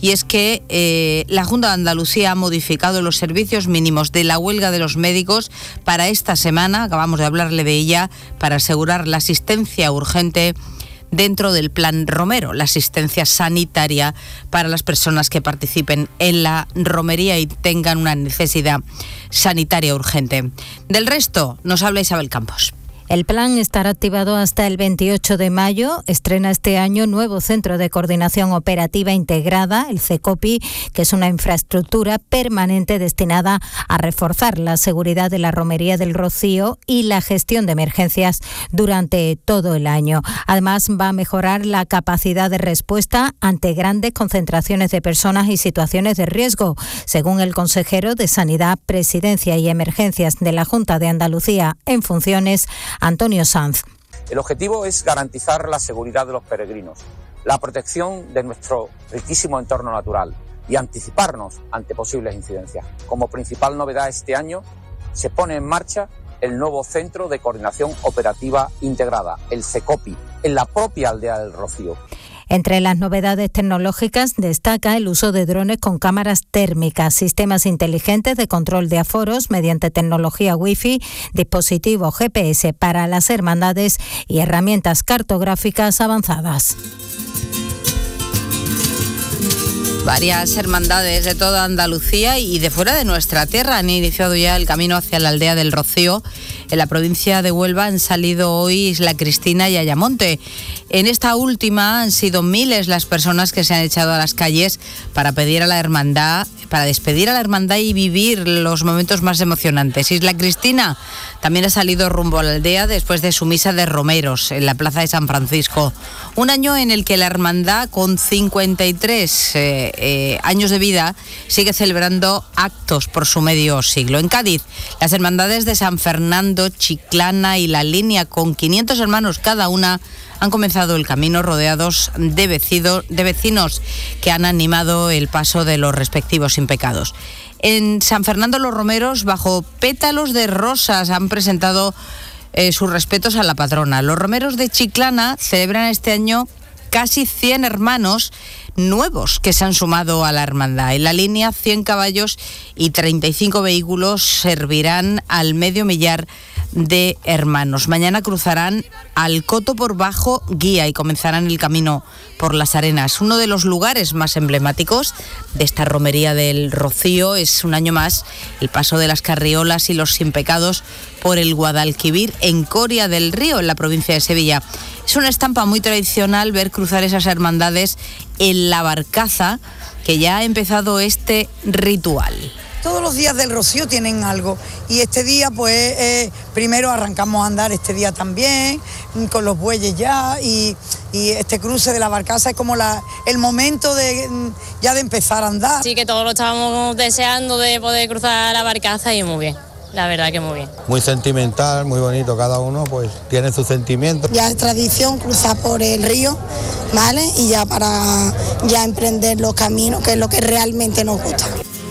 y es que la Junta de Andalucía ha modificado los servicios mínimos de la huelga de los médicos para esta semana, acabamos de hablarle de ella, para asegurar la asistencia urgente dentro del Plan Romero, la asistencia sanitaria para las personas que participen en la romería y tengan una necesidad sanitaria urgente. Del resto nos habla Isabel Campos. El plan estará activado hasta el 28 de mayo. Estrena este año nuevo Centro de Coordinación Operativa Integrada, el CECOPI, que es una infraestructura permanente destinada a reforzar la seguridad de la Romería del Rocío y la gestión de emergencias durante todo el año. Además, va a mejorar la capacidad de respuesta ante grandes concentraciones de personas y situaciones de riesgo, según el consejero de Sanidad, Presidencia y Emergencias de la Junta de Andalucía en funciones, Antonio Sanz. El objetivo es garantizar la seguridad de los peregrinos, la protección de nuestro riquísimo entorno natural y anticiparnos ante posibles incidencias. Como principal novedad este año, se pone en marcha el nuevo Centro de Coordinación Operativa Integrada, el CECOPI, en la propia aldea del Rocío. Entre las novedades tecnológicas destaca el uso de drones con cámaras térmicas, sistemas inteligentes de control de aforos mediante tecnología Wi-Fi, dispositivos GPS para las hermandades y herramientas cartográficas avanzadas. Varias hermandades de toda Andalucía y de fuera de nuestra tierra han iniciado ya el camino hacia la aldea del Rocío. En la provincia de Huelva han salido hoy Isla Cristina y Ayamonte. En esta última han sido miles las personas que se han echado a las calles para pedir a la hermandad, para despedir a la hermandad y vivir los momentos más emocionantes. Isla Cristina también ha salido rumbo a la aldea después de su misa de romeros en la plaza de San Francisco. Un año en el que la hermandad, con 53 años de vida, sigue celebrando actos por su medio siglo. En Cádiz, las hermandades de San Fernando, Chiclana y La Línea, con 500 hermanos cada una, han comenzado el camino rodeados de vecinos que han animado el paso de los respectivos impecados. En San Fernando, los romeros, bajo pétalos de rosas, han presentado sus respetos a la patrona. Los romeros de Chiclana celebran este año casi 100 hermanos nuevos que se han sumado a la hermandad. En La Línea, 100 caballos y 35 vehículos servirán al medio millar de hermanos. Mañana cruzarán al Coto por Bajo Guía y comenzarán el camino por las Arenas. Uno de los lugares más emblemáticos de esta romería del Rocío es, un año más, el paso de las carriolas y los impecados por el Guadalquivir en Coria del Río, en la provincia de Sevilla. Es una estampa muy tradicional ver cruzar esas hermandades en la barcaza, que ya ha empezado este ritual. Todos los días del Rocío tienen algo y este día pues primero arrancamos a andar este día también con los bueyes ya y este cruce de la barcaza es como el momento de empezar a andar. Sí, que todos lo estábamos deseando de poder cruzar la barcaza y muy bien. La verdad que muy bien. Muy sentimental, muy bonito, cada uno pues tiene sus sentimientos. Ya es tradición cruzar por el río, ¿vale? Y ya para emprender los caminos, que es lo que realmente nos gusta.